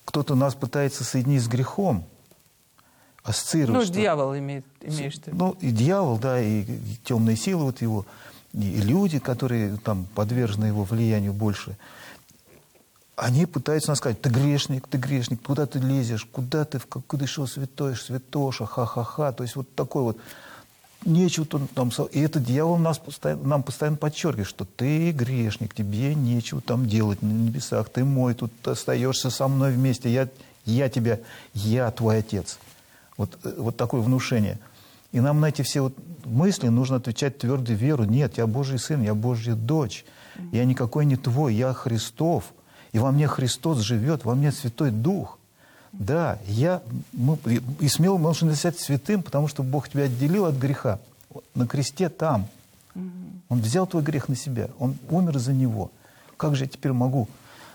кто-то нас пытается соединить с грехом, ассоциировать. Ну, что... дьявол имеешь в виду. Ну, и дьявол, да, и темные силы вот его, и люди, которые там подвержены его влиянию больше, они пытаются нас сказать: ты грешник, куда ты лезешь, куда ты, куда шел святоша, ха-ха-ха. То есть вот такой вот, нечего там... И этот дьявол нам постоянно подчеркивает, что ты грешник, тебе нечего там делать на небесах, ты мой, тут остаешься со мной вместе, я твой отец. Вот такое внушение. И нам на эти все вот мысли нужно отвечать твердой верой: нет, я Божий сын, я Божья дочь, я никакой не твой, я Христов. И во мне Христос живет, во мне Святой Дух. Да, и смело можно стать святым, потому что Бог тебя отделил от греха. На кресте там. Он взял твой грех на себя, Он умер за него. Как же я теперь могу,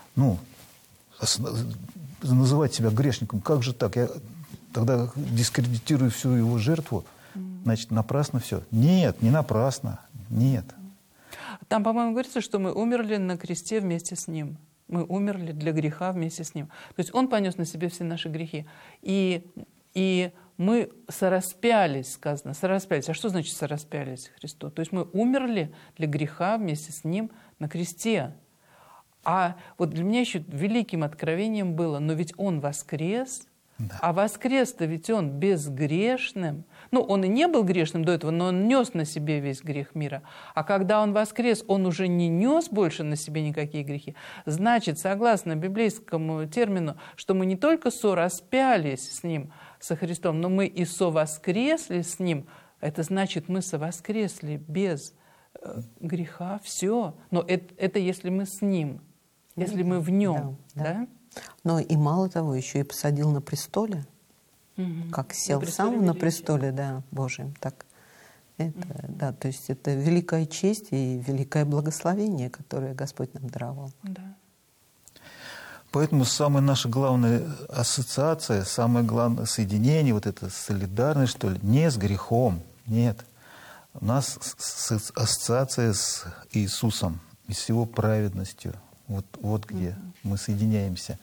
называть себя грешником? Как же так? Я тогда дискредитирую всю его жертву. Значит, напрасно все. Нет, не напрасно. Нет. Там, по-моему, говорится, что мы умерли на кресте вместе с Ним. Мы умерли для греха вместе с Ним. То есть Он понес на себе все наши грехи. И мы сораспялись, сказано. Сораспялись. А что значит сораспялись Христу? То есть мы умерли для греха вместе с Ним на кресте. А вот для меня еще великим откровением было: но ведь Он воскрес, да. А воскрес-то ведь Он безгрешным. Ну, Он и не был грешным до этого, но Он нес на себе весь грех мира. А когда Он воскрес, Он уже не нес больше на себе никакие грехи. Значит, согласно библейскому термину, что мы не только сораспялись с Ним, со Христом, но мы и совоскресли с Ним. Это значит, мы совоскресли без греха, все. Но это если мы с Ним, если мы в Нем, да? Но и мало того, еще и посадил на престоле, как сел сам на престоле, да, Божьем. Так это, да, то есть это великая честь и великое благословение, которое Господь нам даровал. Да. Поэтому самая наша главная ассоциация, самое главное соединение, вот это солидарность, что ли, не с грехом, нет. У нас ассоциация с Иисусом и с Его праведностью. Вот где мы соединяемся.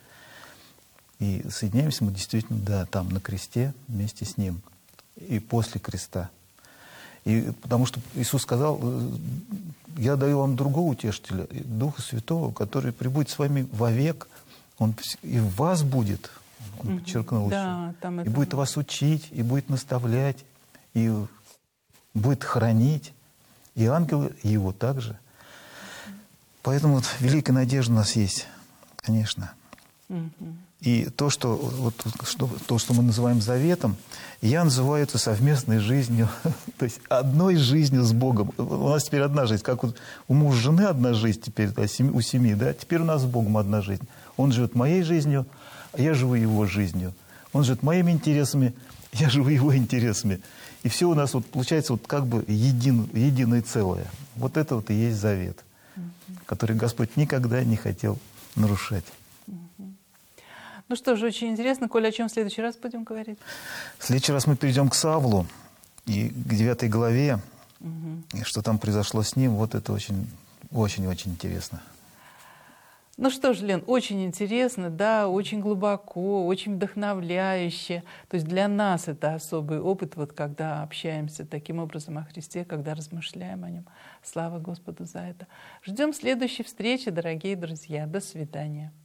И соединяемся мы действительно, да, там, на кресте, вместе с Ним. И после креста. И потому что Иисус сказал: я даю вам другого утешителя, Духа Святого, который пребудет с вами вовек. Он и в вас будет, он подчеркнул, да, и будет вас учить, и будет наставлять, и будет хранить. И ангелы его также. Поэтому вот великая надежда у нас есть, конечно. И то, что мы называем заветом, я называю это совместной жизнью, то есть одной жизнью с Богом. У нас теперь одна жизнь, как у мужа и жены одна жизнь теперь, у семьи, да? Теперь у нас с Богом одна жизнь. Он живет моей жизнью, а я живу его жизнью. Он живет моими интересами, я живу его интересами. И все у нас вот получается вот как бы единое целое. Вот это вот и есть завет, который Господь никогда не хотел нарушать. Ну что же, очень интересно. Коля, о чем в следующий раз будем говорить? В следующий раз мы перейдем к Савлу и к 9 главе. И что там произошло с ним, вот это очень-очень интересно. Ну что ж, Лен, очень интересно, да, очень глубоко, очень вдохновляюще. То есть для нас это особый опыт, вот когда общаемся таким образом о Христе, когда размышляем о Нем. Слава Господу за это. Ждем следующей встречи, дорогие друзья. До свидания.